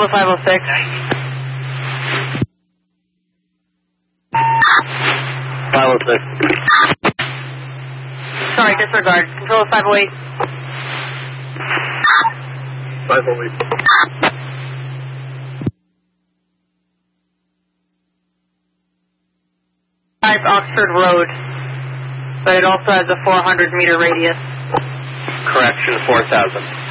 Control to 506. 506. Sorry, disregard. Control to 508. 508. 5 Oxford Road, but it also has a 400-meter radius. Correction, 4,000.